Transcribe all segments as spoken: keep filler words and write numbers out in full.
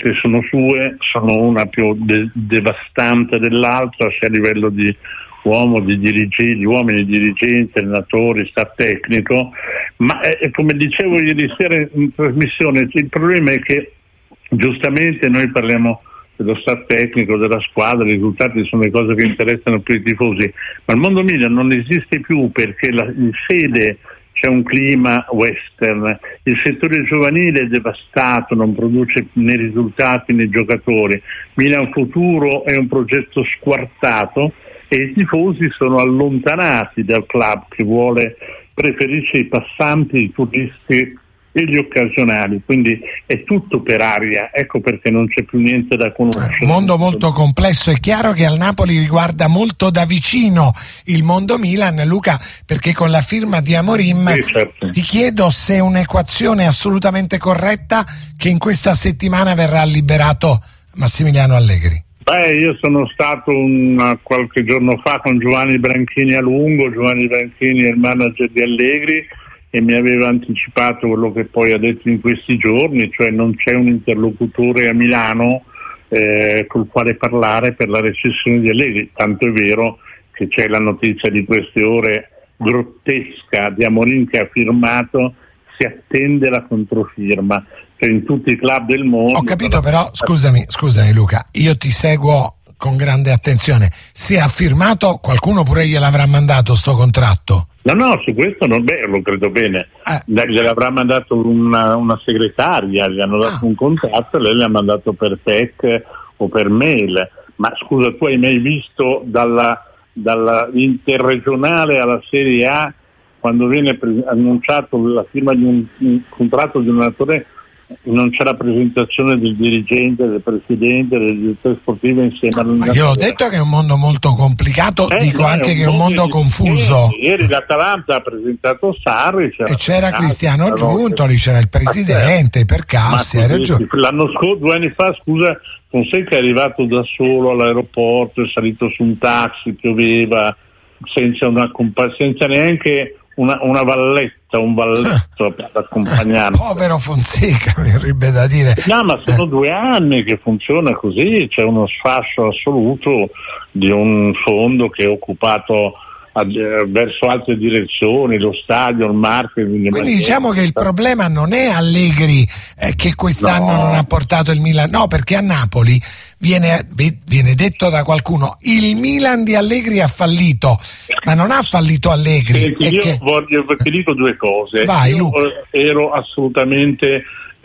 scelte sono sue, sono una più de- devastante dell'altra, sia a livello di uomo, di dirigenti, di uomini dirigenti, allenatori, staff tecnico, ma eh, come dicevo ieri sera in trasmissione, il problema è che giustamente noi parliamo dello staff tecnico, della squadra, i risultati sono le cose che interessano più i tifosi, ma il mondo Milan non esiste più perché la, in sede c'è un clima western, il settore giovanile è devastato, non produce né risultati né giocatori, Milan Futuro è un progetto squartato e i tifosi sono allontanati dal club che vuole, preferisce i passanti, i turisti e gli occasionali, quindi è tutto per aria, ecco perché non c'è più niente da conoscere. Un mondo molto complesso, è chiaro che al Napoli riguarda molto da vicino il mondo Milan, Luca, perché con la firma di Amorim sì, certo. Ti chiedo se è un'equazione assolutamente corretta che in questa settimana verrà liberato Massimiliano Allegri. Beh, io sono stato un, qualche giorno fa con Giovanni Branchini a lungo, Giovanni Branchini è il manager di Allegri e mi aveva anticipato quello che poi ha detto in questi giorni, cioè non c'è un interlocutore a Milano eh, col quale parlare per la recessione di Allegri, tanto è vero che c'è la notizia di queste ore grottesca di Amorim che ha firmato, si attende la controfirma, cioè in tutti i club del mondo. Ho capito, però scusami, scusami Luca, io ti seguo con grande attenzione, se ha firmato qualcuno pure gliel'avrà mandato sto contratto? No, no, su questo non, beh, lo credo bene. Eh. Gliel'avrà mandato una, una segretaria, gli hanno dato ah. un contratto e lei l'ha mandato per P E C o per mail. Ma scusa, tu hai mai visto dalla, dalla interregionale alla Serie A, quando viene pre- annunciato la firma di un, un contratto di un allenatore, non c'è la presentazione del dirigente, del presidente, del direttore sportivo insieme all'allenatore? Io ho detto che è un mondo molto complicato, eh, dico anche è che è un mondo confuso. Ieri, ieri l'Atalanta ha presentato Sarri c'era e c'era Cristiano Giuntoli, c'era il presidente, per Percassi, hai ragione. L'anno scorso, due anni fa, scusa, Fonseca è arrivato da solo all'aeroporto, è salito su un taxi, pioveva, senza, una compa- senza neanche una, una valletta, un valletto per accompagnarlo. Povero Fonseca, mi verrebbe da dire. No, ma sono due anni che funziona così, c'è uno sfascio assoluto di un fondo che è occupato a, verso altre direzioni, lo stadio, il marketing. Quindi diciamo che il problema non è Allegri eh, che quest'anno no. non ha portato il Milan, no, perché a Napoli viene, viene detto da qualcuno il Milan di Allegri ha fallito, ma non ha fallito Allegri. Senti, io che... voglio, ti dico due cose. Vai, io Luca. ero assolutamente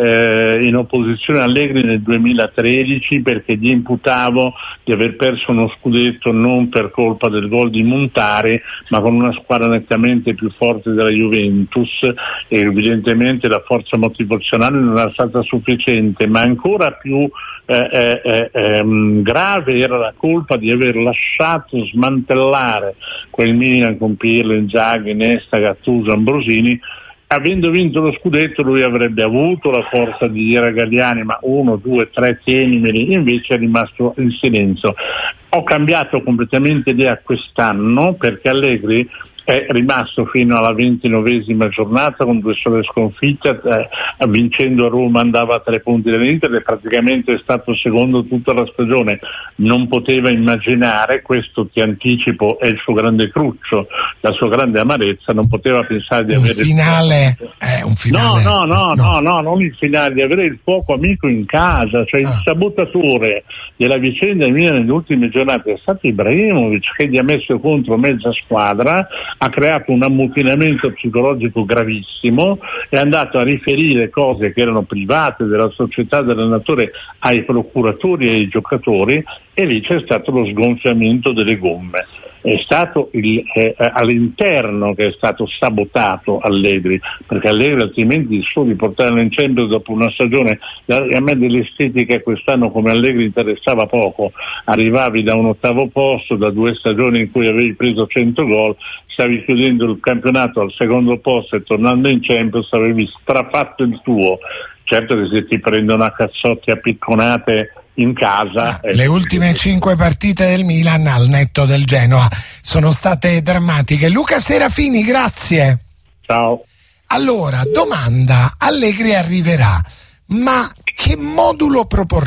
Eh, in opposizione a Allegri nel duemilatredici perché gli imputavo di aver perso uno scudetto non per colpa del gol di Montari ma con una squadra nettamente più forte della Juventus e evidentemente la forza motivazionale non era stata sufficiente, ma ancora più eh, eh, eh, ehm, grave era la colpa di aver lasciato smantellare quel Milan con Pirlo, Inzaghi, Nesta, Gattuso, Ambrosini. Avendo vinto lo scudetto lui avrebbe avuto la forza di dire a Galliani ma uno, due, tre tienimeli, invece è rimasto in silenzio. Ho cambiato completamente idea quest'anno perché Allegri è rimasto fino alla ventinovesima giornata con due sole sconfitte, eh, vincendo a Roma andava a tre punti dall'Inter e praticamente è stato secondo tutta la stagione. Non poteva immaginare, questo ti anticipo è il suo grande cruccio, la sua grande amarezza, non poteva pensare di un avere finale, il eh, un finale no, no, no, no. no, no, non il finale, di avere il fuoco amico in casa, cioè ah. il sabotatore della vicenda mia nelle ultime giornate è stato Ibrahimovic che gli ha messo contro mezza squadra, ha creato un ammutinamento psicologico gravissimo, è andato a riferire cose che erano private della società dell'allenatore ai procuratori e ai giocatori e lì c'è stato lo sgonfiamento delle gomme. È stato il, eh, all'interno che è stato sabotato Allegri, perché Allegri altrimenti il suo di portarlo in Champions dopo una stagione, a me dell'estetica quest'anno come Allegri interessava poco, arrivavi da un ottavo posto, da due stagioni in cui avevi preso cento gol, stavi chiudendo il campionato al secondo posto e tornando in Champions avevi strafatto il tuo. Certo che se ti prendono a cazzotti, a picconate in casa. Le ultime cinque partite del Milan al netto del Genoa sono state drammatiche. Luca Serafini, grazie. Ciao. Allora, domanda, Allegri arriverà, ma che modulo proporrà?